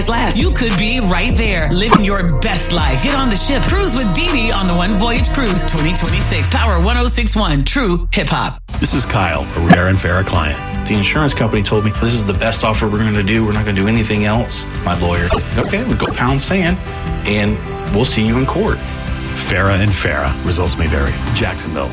last, you could be right there, living your best life. Get on the ship. Cruise with Dee on the One Voyage Cruise 2026. Power 106.1 True Hip Hop. This is Kyle, a Rivera and Farah client. The insurance company told me this is the best offer we're going to do. We're not going to do anything else. My lawyer, okay, we go pound sand, and we'll see you in court. Farah and Farah. Results may vary. Jacksonville.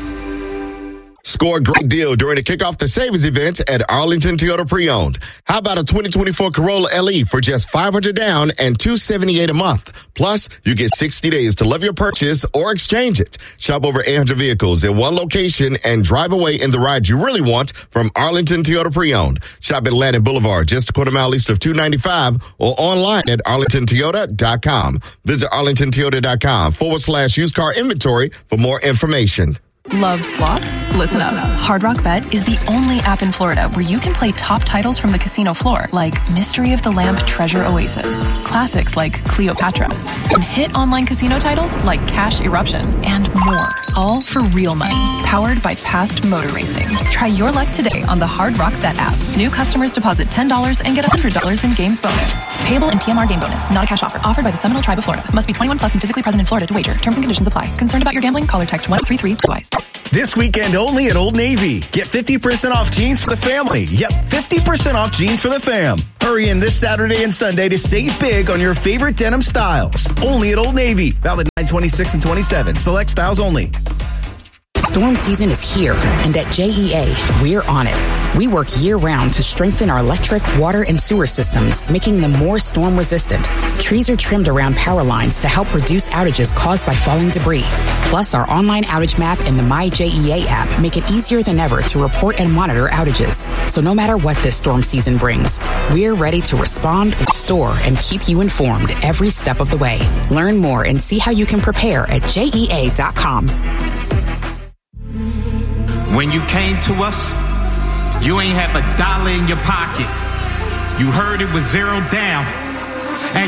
Score a great deal during the Kickoff the Savings event at Arlington Toyota Pre-Owned. How about a 2024 Corolla LE for just $500 down and $278 a month? Plus, you get 60 days to love your purchase or exchange it. Shop over 800 vehicles in one location and drive away in the ride you really want from Arlington Toyota Pre-Owned. Shop at Landon Boulevard, just a quarter mile east of 295, or online at arlingtontoyota.com. Visit arlingtontoyota.com/used car inventory for more information. Love slots? Listen up. Hard Rock Bet is the only app in Florida where you can play top titles from the casino floor, like Mystery of the Lamp Treasure Oasis, classics like Cleopatra, and hit online casino titles like Cash Eruption, and more. All for real money, powered by Past Motor Racing. Try your luck today on the Hard Rock Bet app. New customers deposit $10 and get $100 in games bonus. Payable in PMR game bonus, not a cash offer. Offered by the Seminole Tribe of Florida. Must be 21 plus and physically present in Florida to wager. Terms and conditions apply. Concerned about your gambling? Call or text 133-TWICE. This weekend only at Old Navy. Get 50% off jeans for the family. Yep, 50% off jeans for the fam. Hurry in this Saturday and Sunday to save big on your favorite denim styles. Only at Old Navy. Valid 9/26 and 27. Select styles only. Storm season is here, and at JEA, we're on it. We work year-round to strengthen our electric, water, and sewer systems, making them more storm-resistant. Trees are trimmed around power lines to help reduce outages caused by falling debris. Plus, our online outage map and the MyJEA app make it easier than ever to report and monitor outages. So no matter what this storm season brings, we're ready to respond, restore, and keep you informed every step of the way. Learn more and see how you can prepare at JEA.com. When you came to us, you ain't have $1 in your pocket. You heard it was zero down.